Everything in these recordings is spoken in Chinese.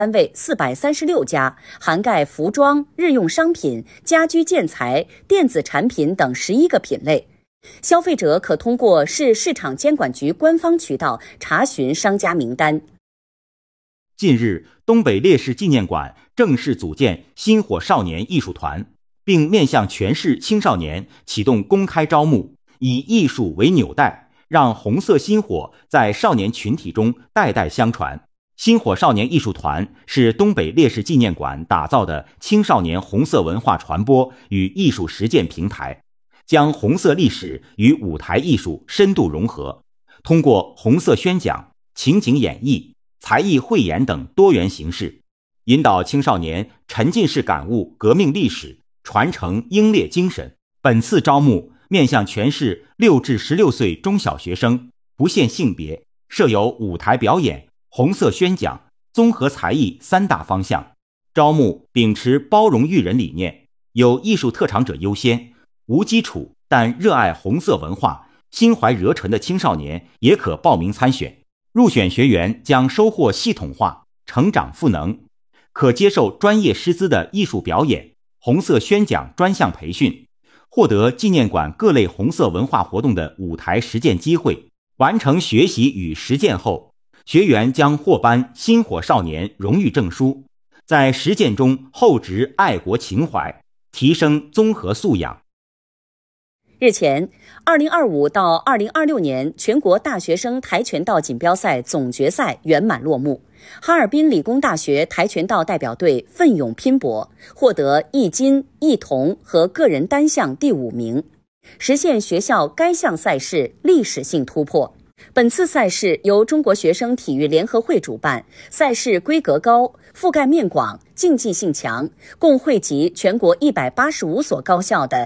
单位436家，涵盖服装、日用商品、家居建材、电子产品等11个品类。消费者可通过市市场监管局官方渠道查询商家名单。 近日，东北烈士纪念馆正式组建薪火少年艺术团，并面向全市青少年启动公开招募，以艺术为纽带，让红色薪火在少年群体中代代相传。薪火少年艺术团是东北烈士纪念馆打造的青少年红色文化传播与艺术实践平台，将红色历史与舞台艺术深度融合，通过红色宣讲、情景演绎、才艺汇演等多元形式，引导青少年沉浸式感悟革命历史，传承英烈精神。本次招募面向全市6至16岁中小学生，不限性别，设有舞台表演、红色宣讲、综合才艺3大方向。招募秉持包容育人理念，有艺术特长者优先，无基础但热爱红色文化、心怀热忱的青少年也可报名参选。入选学员将收获系统化、成长赋能，可接受专业师资的艺术表演、红色宣讲专项培训，获得纪念馆各类红色文化活动的舞台实践机会。完成学习与实践后，学员将获颁薪火少年荣誉证书，在实践中厚植爱国情怀，提升综合素养。 日前，2025到2026年全国大学生跆拳道锦标赛总决赛圆满落幕。哈尔滨理工大学跆拳道代表队奋勇拼搏，获得1金1铜和个人单项第5名，实现学校该项赛事历史性突破。本次赛事由中国学生体育联合会主办，赛事规格高、覆盖面广、竞技性强，共汇集全国185所高校的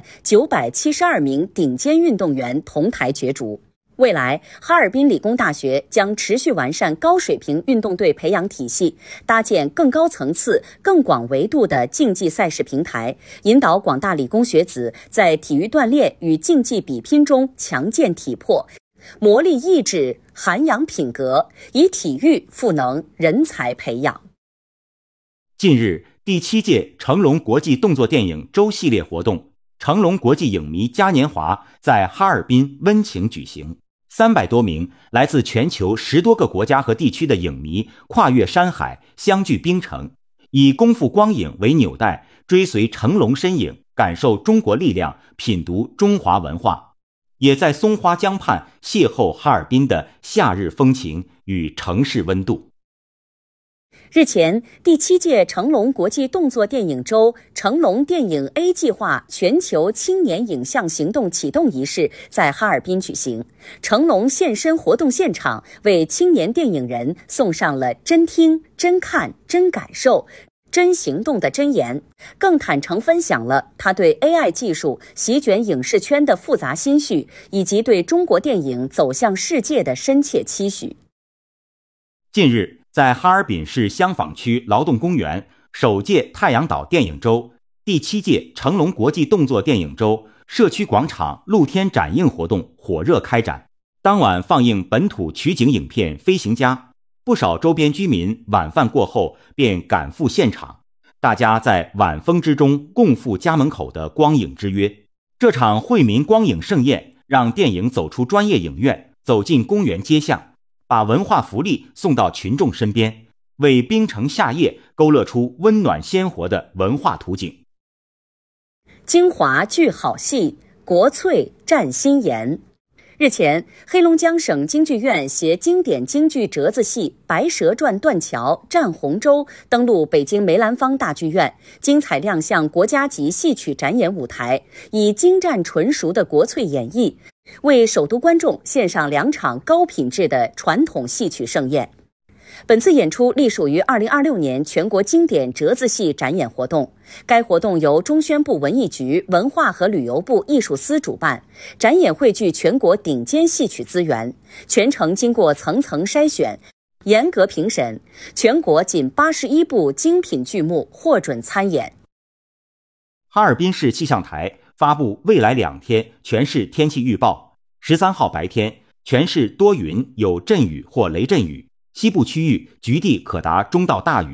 972名顶尖运动员同台角逐。未来，哈尔滨理工大学将持续完善高水平运动队培养体系，搭建更高层次、更广维度的竞技赛事平台，引导广大理工学子在体育锻炼与竞技比拼中强健体魄，磨砺意志，涵养品格，以体育赋能人才培养。 近日，第7届成龙国际动作电影周系列活动成龙国际影迷嘉年华在哈尔滨温情举行。300多名来自全球10多个国家和地区的影迷跨越山海，相聚冰城，以功夫光影为纽带，追随成龙身影，感受中国力量，品读中华文化，也在松花江畔邂逅哈尔滨的夏日风情与城市温度。 日前，第7届成龙国际动作电影周成龙电影 A 计划全球青年影像行动启动仪式在哈尔滨举行。成龙现身活动现场，为青年电影人送上了真听、真看、真感受、真行动的真言，更坦诚分享了他对 AI 技术席卷影视圈的复杂心绪，以及对中国电影走向世界的深切期许。 近日，在哈尔滨市香坊区劳动公园首届太阳岛电影周、第7届成龙国际动作电影周社区广场露天展映活动火热开展。当晚放映本土取景影片《飞行家》，不少周边居民晚饭过后便赶赴现场，大家在晚风之中共赴家门口的光影之约。这场惠民光影盛宴让电影走出专业影院，走进公园街巷，把文化福利送到群众身边，为冰城夏夜勾勒出温暖鲜活的文化图景。 精华聚好戏，国粹占新颜。日前，黑龙江省京剧院携经典京剧折子戏《白蛇传》断桥、战洪州登陆北京梅兰芳大剧院，精彩亮相国家级戏曲展演舞台，以精湛纯熟的国粹演绎，为首都观众献上2场高品质的传统戏曲盛宴。本次演出隶属于2026年全国经典折子戏展演活动，该活动由中宣部文艺局、文化和旅游部艺术司主办，展演汇聚全国顶尖戏曲资源，全程经过层层筛选，严格评审，全国仅81部精品剧目获准参演。 哈尔滨市气象台发布未来2天全市天气预报，13号白天，全市多云，有阵雨或雷阵雨，西部区域局地可达中到大雨，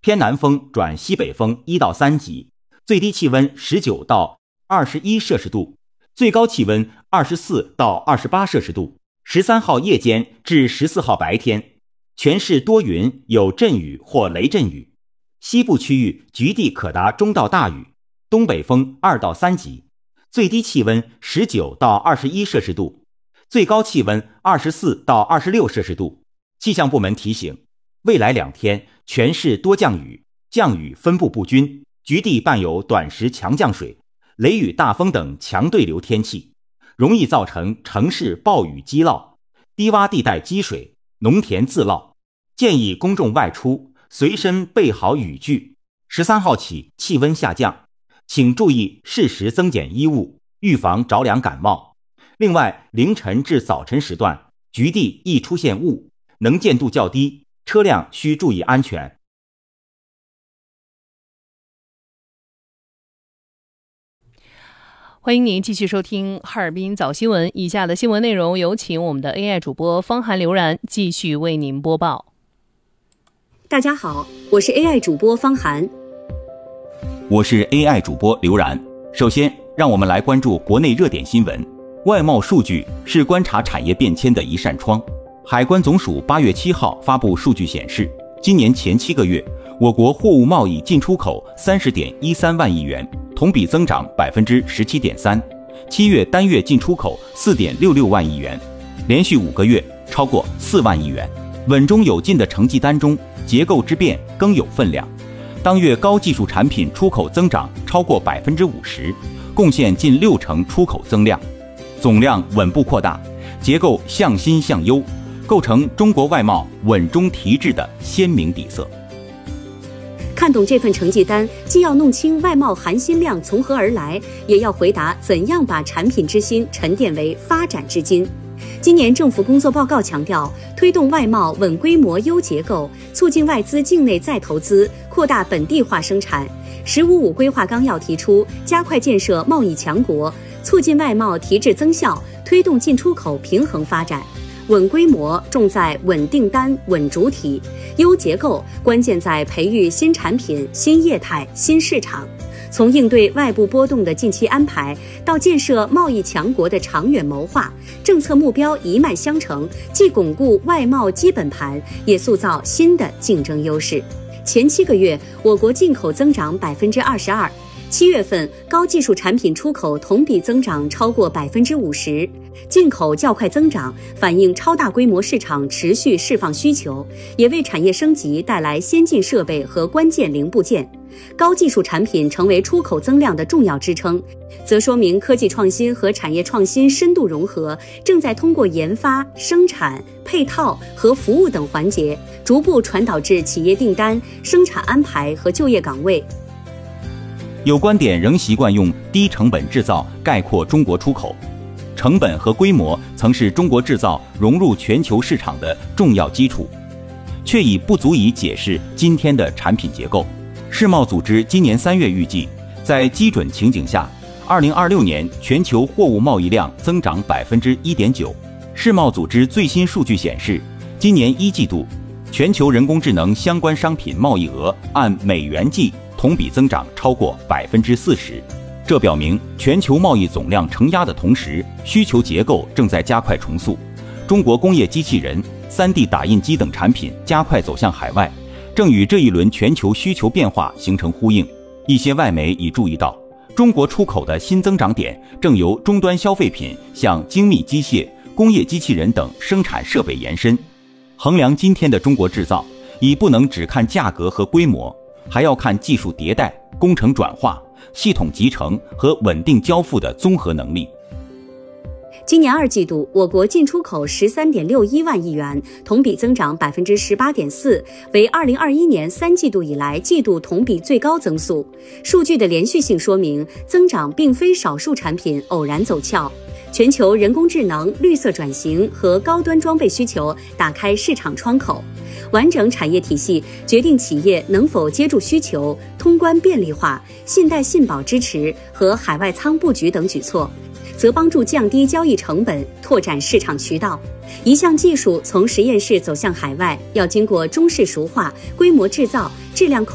偏南风转西北风1到3级，最低气温19到21摄氏度，最高气温24到28摄氏度。13号夜间至14号白天，全市多云，有阵雨或雷阵雨，西部区域局地可达中到大雨，东北风2到3级，最低气温19到21摄氏度，最高气温24到26摄氏度。气象部门提醒，未来2天全市多降雨，降雨分布不均，局地伴有短时强降水、雷雨大风等强对流天气，容易造成城市暴雨积涝、低洼地带积水、农田自涝，建议公众外出随身备好雨具。13号起气温下降，请注意适时增减衣物，预防着凉感冒。另外，凌晨至早晨时段，局地易出现雾，能见度较低，车辆需注意安全。 欢迎您继续收听哈尔滨早新闻，以下的新闻内容有请我们的 AI 主播方涵、刘然继续为您播报。 大家好，我是 AI 主播方涵。 我是 AI 主播刘然。首先，让我们来关注国内热点新闻。外贸数据是观察产业变迁的一扇窗。海关总署8月7号发布数据显示，今年前7个月，我国货物贸易进出口30.13万亿元，同比增长17.3%。7月单月进出口4.66万亿元，连续5个月超过4万亿元。稳中有进的成绩单中，结构之变更有分量。当月高技术产品出口增长超过50%，贡献近60%出口增量，总量稳步扩大，结构向新向优，构成中国外贸稳中提质的鲜明底色。 看懂这份成绩单，既要弄清外贸含金量从何而来，也要回答怎样把产品之心沉淀为发展之金。今年政府工作报告强调，推动外贸稳规模优结构，促进外资境内再投资，扩大本地化生产。“15+5”规划纲要提出，加快建设贸易强国，促进外贸提质增效，推动进出口平衡发展。稳规模重在稳订单、稳主体；优结构关键在培育新产品、新业态、新市场。从应对外部波动的近期安排，到建设贸易强国的长远谋划，政策目标一脉相承，既巩固外贸基本盘，也塑造新的竞争优势。前7个月，我国进口增长22%。7月份高技术产品出口同比增长超过50%，进口较快增长，反映超大规模市场持续释放需求，也为产业升级带来先进设备和关键零部件。高技术产品成为出口增量的重要支撑，则说明科技创新和产业创新深度融合，正在通过研发、生产、配套和服务等环节，逐步传导至企业订单、生产安排和就业岗位。 有观点仍习惯用低成本制造概括中国出口，成本和规模曾是中国制造融入全球市场的重要基础，却已不足以解释今天的产品结构。世贸组织今年3月预计，在基准情景下，2026年全球货物贸易量增长1.9%。世贸组织最新数据显示，今年1季度，全球人工智能相关商品贸易额按美元计同比增长超过40%，这表明全球贸易总量承压的同时，需求结构正在加快重塑。中国工业机器人、3D 打印机等产品加快走向海外，正与这一轮全球需求变化形成呼应。一些外媒已注意到，中国出口的新增长点正由终端消费品向精密机械、工业机器人等生产设备延伸。衡量今天的中国制造，已不能只看价格和规模，还要看技术迭代、工程转化、系统集成和稳定交付的综合能力。 今年2季度，我国进出口13.61万亿元，同比增长18.4%，为2021年3季度以来季度同比最高增速。数据的连续性说明，增长并非少数产品偶然走俏。全球人工智能、绿色转型和高端装备需求打开市场窗口。完整产业体系决定企业能否接住需求，通关便利化、信贷信保支持和海外仓布局等举措，则帮助降低交易成本，拓展市场渠道。一项技术从实验室走向海外，要经过中式熟化、规模制造、质量控